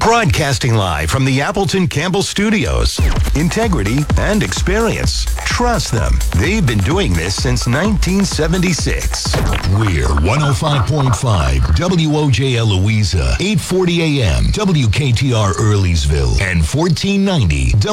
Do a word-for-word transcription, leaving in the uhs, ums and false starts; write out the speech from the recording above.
Broadcasting live from the Appleton Campbell Studios. Integrity and experience. Trust them. They've been doing this since nineteen seventy-six. We're one oh five point five W O J L Louisa, eight forty A M W K T R Earlysville, and fourteen ninety